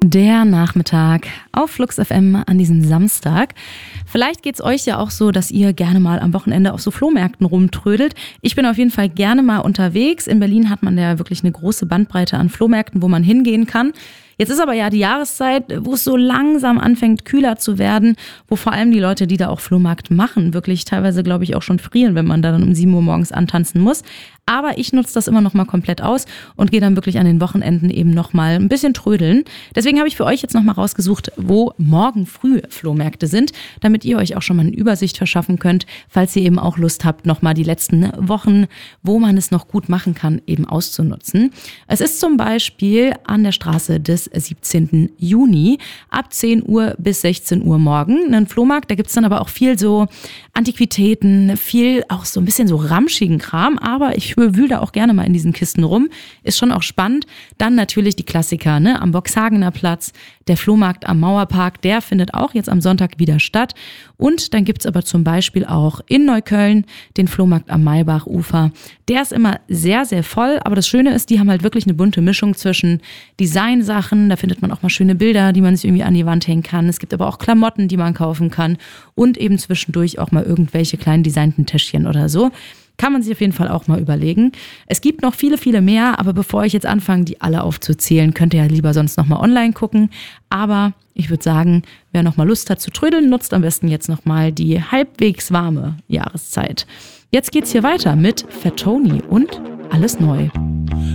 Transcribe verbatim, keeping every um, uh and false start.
Der Nachmittag auf Flux F M an diesem Samstag. Vielleicht geht's euch ja auch so, dass ihr gerne mal am Wochenende auf so Flohmärkten rumtrödelt. Ich bin auf jeden Fall gerne mal unterwegs. In Berlin hat man ja wirklich eine große Bandbreite an Flohmärkten, wo man hingehen kann. Jetzt ist aber ja die Jahreszeit, wo es so langsam anfängt, kühler zu werden, wo vor allem die Leute, die da auch Flohmarkt machen, wirklich teilweise, glaube ich, auch schon frieren, wenn man da dann um sieben Uhr morgens antanzen muss. Aber ich nutze das immer noch mal komplett aus und gehe dann wirklich an den Wochenenden eben noch mal ein bisschen trödeln. Deswegen habe ich für euch jetzt noch mal rausgesucht, wo morgen früh Flohmärkte sind, damit ihr euch auch schon mal eine Übersicht verschaffen könnt, falls ihr eben auch Lust habt, noch mal die letzten Wochen, wo man es noch gut machen kann, eben auszunutzen. Es ist zum Beispiel an der Straße des siebzehnten Juni ab zehn Uhr bis sechzehn Uhr morgen ein Flohmarkt. Da gibt's dann aber auch viel so Antiquitäten, viel auch so ein bisschen so ramschigen Kram, aber ich wühle da auch gerne mal in diesen Kisten rum. Ist schon auch spannend. Dann natürlich die Klassiker, ne? Am Boxhagener Platz, der Flohmarkt am Mauerpark, der findet auch jetzt am Sonntag wieder statt. Und dann gibt's aber zum Beispiel auch in Neukölln den Flohmarkt am Maybachufer. Der ist immer sehr, sehr voll, aber das Schöne ist, die haben halt wirklich eine bunte Mischung zwischen Designsachen, da findet man auch mal schöne Bilder, die man sich irgendwie an die Wand hängen kann. Es gibt aber auch Klamotten, die man kaufen kann und eben zwischendurch auch mal irgendwelche kleinen designten Täschchen oder so. Kann man sich auf jeden Fall auch mal überlegen. Es gibt noch viele, viele mehr, aber bevor ich jetzt anfange, die alle aufzuzählen, könnt ihr ja lieber sonst nochmal online gucken. Aber ich würde sagen, wer nochmal Lust hat zu trödeln, nutzt am besten jetzt nochmal die halbwegs warme Jahreszeit. Jetzt geht's hier weiter mit Fat Tony und Alles neu.